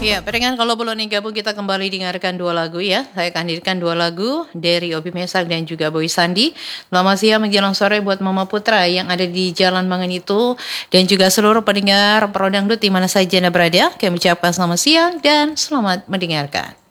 Ya, pendengar kalau belum nih gabung kita kembali dengarkan dua lagu ya. Saya akan hadirkan dua lagu dari Obi Mesak dan juga Boy Sandi. Selamat siang menjelang sore buat Mama Putra yang ada di Jalan Mangan itu dan juga seluruh pendengar Pro Dangdut di mana saja Anda berada. Kami ucapkan selamat siang dan selamat mendengarkan.